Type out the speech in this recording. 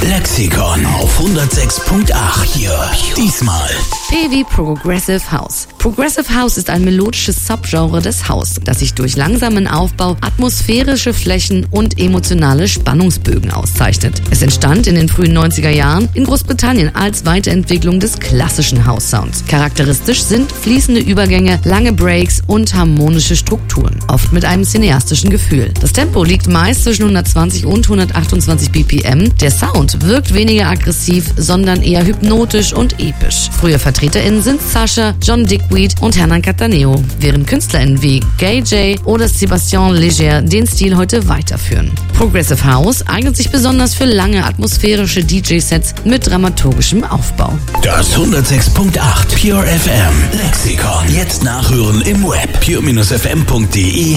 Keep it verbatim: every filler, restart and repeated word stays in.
Lexikon auf hundertsechs Komma acht. Pure. Diesmal P wie Progressive House. Progressive House ist ein melodisches Subgenre des House, das sich durch langsamen Aufbau, atmosphärische Flächen und emotionale Spannungsbögen auszeichnet. Es entstand in den frühen neunziger Jahren in Großbritannien als Weiterentwicklung des klassischen House-Sounds. Charakteristisch sind fließende Übergänge, lange Breaks und harmonische Strukturen, oft mit einem cineastischen Gefühl. Das Tempo liegt meist zwischen hundertzwanzig und hundertachtundzwanzig B P M. Der Sound wirkt weniger aggressiv, sondern eher hypnotisch und episch. Frühe VertreterInnen sind Sasha, John Digweed und Hernan Cattaneo, während KünstlerInnen wie Gay J oder Sébastien Léger den Stil heute weiterführen. Progressive House eignet sich besonders für lange atmosphärische D J-Sets mit dramaturgischem Aufbau. Das hundertsechs Komma acht Pure F M Lexikon. Jetzt nachhören im Web pure Bindestrich f m punkt de